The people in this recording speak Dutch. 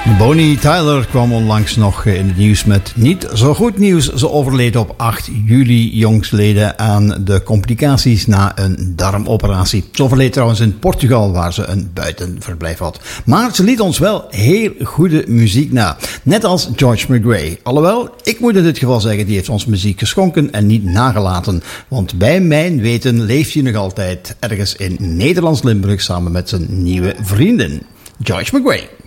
Bonnie Tyler kwam onlangs nog in het nieuws met niet zo goed nieuws. Ze overleed op 8 juli jongstleden aan de complicaties na een darmoperatie. Ze overleed trouwens in Portugal, waar ze een buitenverblijf had. Maar ze liet ons wel heel goede muziek na. Net als George McRae. Alhoewel, ik moet in dit geval zeggen, die heeft ons muziek geschonken en niet nagelaten. Want bij mijn weten leeft hij nog altijd ergens in Nederlands Limburg samen met zijn nieuwe vriendin. George McRae.